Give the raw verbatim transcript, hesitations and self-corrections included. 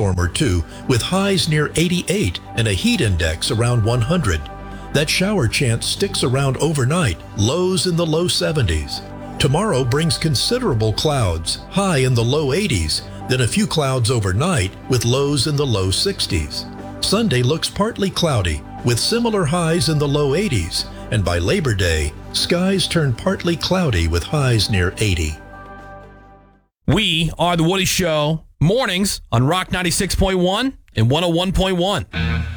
thunderstorm or two with highs near eighty-eight and a heat index around one hundred. That shower chance sticks around overnight, lows in the low seventies. Tomorrow brings considerable clouds, high in the low eighties, then a few clouds overnight with lows in the low sixties. Sunday looks partly cloudy with similar highs in the low eighties, and by Labor Day, skies turn partly cloudy with highs near eighty. We are The Woody Show, mornings on Rock ninety-six point one and one oh one point one.